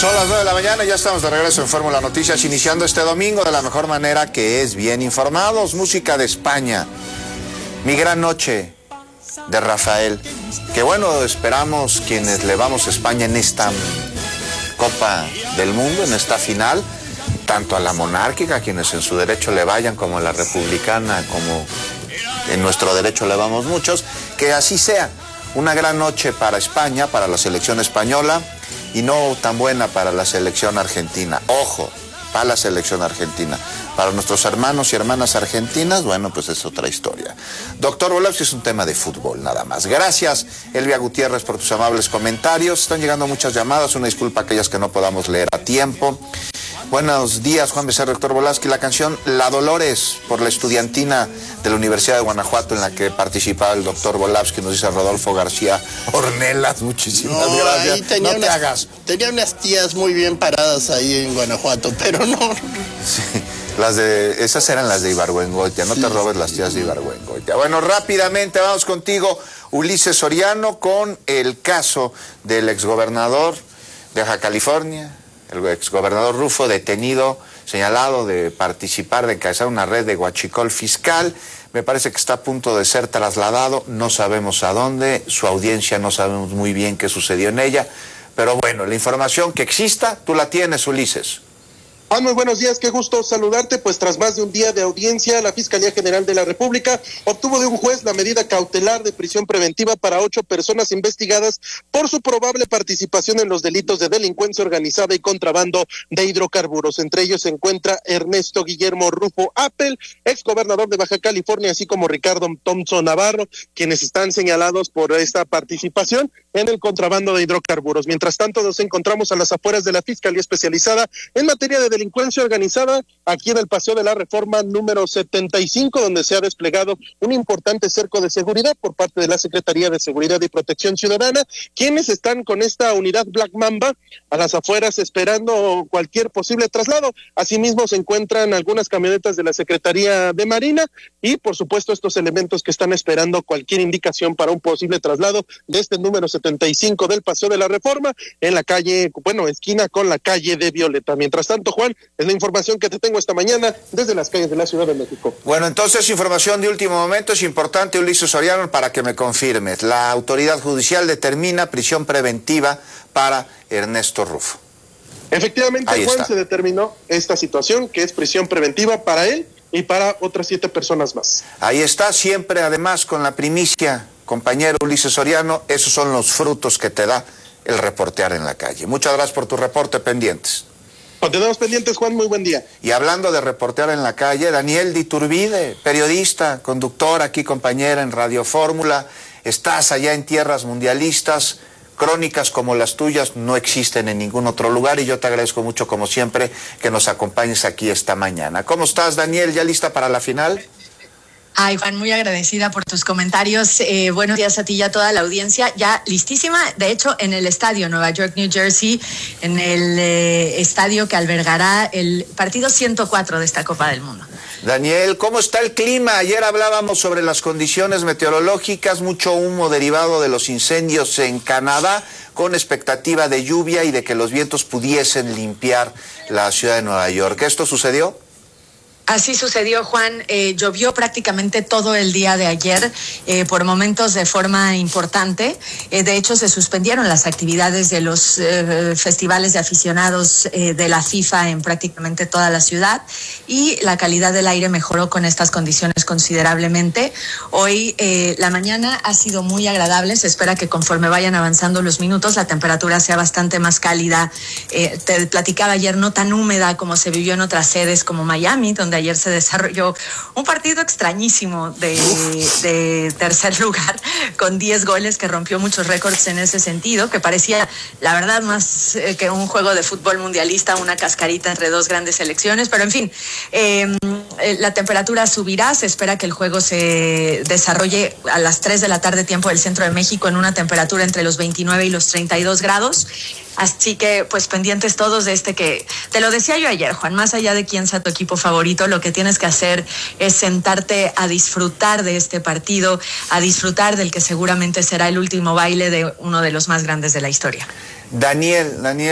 Son las 9 de la mañana y ya estamos de regreso en Fórmula Noticias, iniciando este domingo de la mejor manera, que es bien informados. Música de España, Mi Gran Noche, de Rafael. Que bueno, esperamos quienes le vamos a España en esta Copa del Mundo, en esta final, tanto a la monárquica, quienes en su derecho le vayan, como a la republicana, como en nuestro derecho le vamos muchos, que así sea. Una gran noche para España, para la selección española, y no tan buena para la selección argentina. Ojo, para la selección argentina. Para nuestros hermanos y hermanas argentinas, bueno, pues es otra historia. Doctor Volowski, es un tema de fútbol, nada más. Gracias, Elvia Gutiérrez, por tus amables comentarios. Están llegando muchas llamadas, una disculpa a aquellas que no podamos leer a tiempo. Buenos días, Juan Becerra, doctor Volowski. La canción La Dolores, por la estudiantina de la Universidad de Guanajuato, en la que participaba el doctor Volowski, nos dice Rodolfo García Ornelas. Muchísimas gracias. No te hagas. Tenía unas tías muy bien paradas ahí en Guanajuato, pero no. Sí, esas eran las de Ibargüengoitia, no te robes las tías de Ibargüengoitia. Bueno, rápidamente vamos contigo, Ulises Soriano, con el caso del exgobernador de Baja California, el exgobernador Rufo, detenido, señalado de participar, de encabezar una red de huachicol fiscal. Me parece que está a punto de ser trasladado, no sabemos a dónde, su audiencia no sabemos muy bien qué sucedió en ella, pero bueno, la información que exista, tú la tienes, Ulises. Juan, muy buenos días, qué gusto saludarte. Pues tras más de un día de audiencia, la Fiscalía General de la República obtuvo de un juez la medida cautelar de prisión preventiva para 8 personas investigadas por su probable participación en los delitos de delincuencia organizada y contrabando de hidrocarburos. Entre ellos se encuentra Ernesto Guillermo Rufo Appel, exgobernador de Baja California, así como Ricardo Thompson Navarro, quienes están señalados por esta participación en el contrabando de hidrocarburos. Mientras tanto, nos encontramos a las afueras de la Fiscalía Especializada en materia de delincuencia organizada, aquí en el Paseo de la Reforma número 75, donde se ha desplegado un importante cerco de seguridad por parte de la Secretaría de Seguridad y Protección Ciudadana, quienes están con esta unidad Black Mamba a las afueras esperando cualquier posible traslado. Asimismo, se encuentran algunas camionetas de la Secretaría de Marina y, por supuesto, estos elementos que están esperando cualquier indicación para un posible traslado de este número 75 del Paseo de la Reforma en la calle, esquina con la calle de Violeta. Mientras tanto, Juan, es la información que te tengo esta mañana desde las calles de la Ciudad de México. Bueno, entonces, información de último momento, es importante, Ulises Soriano, para que me confirmes. La autoridad judicial determina prisión preventiva para Ernesto Rufo. Efectivamente, Juan, se determinó esta situación, que es prisión preventiva para él y para otras 7 personas más. Ahí está, siempre además con la primicia, compañero Ulises Soriano. Esos son los frutos que te da el reportear en la calle. Muchas gracias por tu reporte, pendientes. Continuamos pendientes, Juan, muy buen día. Y hablando de reportear en la calle, Daniel de Iturbide, periodista, conductor aquí, compañera en Radio Fórmula, estás allá en tierras mundialistas, crónicas como las tuyas no existen en ningún otro lugar, y yo te agradezco mucho, como siempre, que nos acompañes aquí esta mañana. ¿Cómo estás, Daniel? ¿Ya lista para la final? Ay, Juan, muy agradecida por tus comentarios. Buenos días a ti y a toda la audiencia. Ya listísima, de hecho, en el estadio Nueva York, New Jersey, en el estadio que albergará el partido 104 de esta Copa del Mundo. Daniel, ¿cómo está el clima? Ayer hablábamos sobre las condiciones meteorológicas, mucho humo derivado de los incendios en Canadá, con expectativa de lluvia y de que los vientos pudiesen limpiar la ciudad de Nueva York. ¿Esto sucedió? Así sucedió, Juan. Llovió prácticamente todo el día de ayer, por momentos de forma importante. De hecho, se suspendieron las actividades de los festivales de aficionados de la FIFA en prácticamente toda la ciudad, y la calidad del aire mejoró con estas condiciones considerablemente. Hoy la mañana ha sido muy agradable. Se espera que conforme vayan avanzando los minutos, la temperatura sea bastante más cálida. Te platicaba ayer, no tan húmeda como se vivió en otras sedes como Miami, donde ayer se desarrolló un partido extrañísimo de tercer lugar, con 10 goles, que rompió muchos récords en ese sentido, que parecía, la verdad, más que un juego de fútbol mundialista, una cascarita entre dos grandes selecciones. Pero en fin, la temperatura subirá. Se espera que el juego se desarrolle a las 3 de la tarde, tiempo del centro de México, en una temperatura entre los 29 y los 32 grados. Así que, pues, pendientes todos de que, te lo decía yo ayer, Juan, más allá de quién sea tu equipo favorito, lo que tienes que hacer es sentarte a disfrutar de este partido, a disfrutar del que seguramente será el último baile de uno de los más grandes de la historia. Daniel,